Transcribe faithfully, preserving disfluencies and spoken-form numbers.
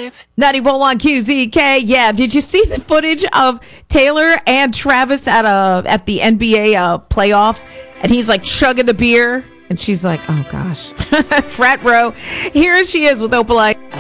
ninety-one point one Q Z K. Yeah, did you see the footage of Taylor and Travis at a at the N B A uh, playoffs? And he's like chugging the beer, and she's like, "Oh gosh, frat bro." Here she is with Opalite.